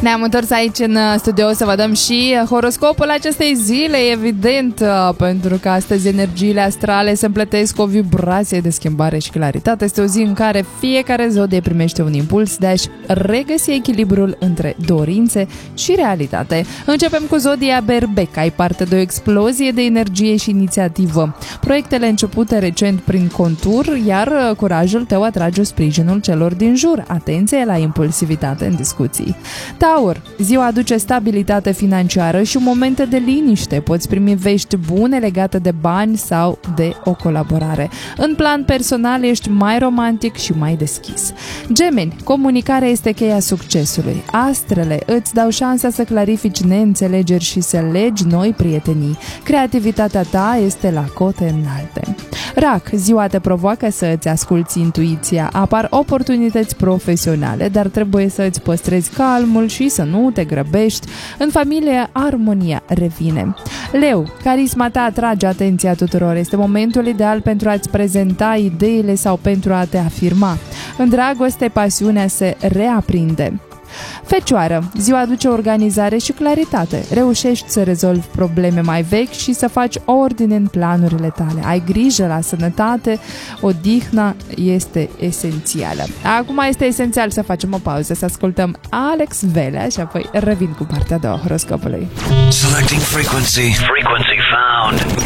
Ne-am întors aici în studio să vă dăm și horoscopul acestei zile, evident, pentru că astăzi energiile astrale se împletesc cu o vibrație de schimbare și claritate. Este o zi în care fiecare zodie primește un impuls de a-și regăsi echilibrul între dorințe și realitate. Începem cu zodia Berbec. Ai parte de o explozie de energie și inițiativă. Proiectele începute recent prin contur, iar curajul tău atrage sprijinul celor din jur. Atenție la impulsivitate în discuții. Taur, ziua aduce stabilitate financiară și momente de liniște. Poți primi vești bune legate de bani sau de o colaborare. În plan personal ești mai romantic și mai deschis. Gemeni, comunicarea este cheia succesului. Astrele îți dau șansa să clarifici neînțelegeri și să legi noi prietenii. Creativitatea ta este la cote înalte. Rac, ziua te provoacă să îți asculți intuiția. Apar oportunități profesionale, dar trebuie să îți păstrezi calmul și să nu te grăbești. În familie, armonia revine. Leu, carisma ta atrage atenția tuturor. Este momentul ideal pentru a-ți prezenta ideile sau pentru a te afirma. În dragoste, pasiunea se reaprinde. Fecioară, ziua aduce organizare și claritate. Reușești să rezolvi probleme mai vechi și să faci ordine în planurile tale. Ai grijă la sănătate, odihna este esențială. Acum este esențial să facem o pauză, să ascultăm Alex Velea și apoi revin cu partea a doua horoscopului. Selecting frequency. Frequency found.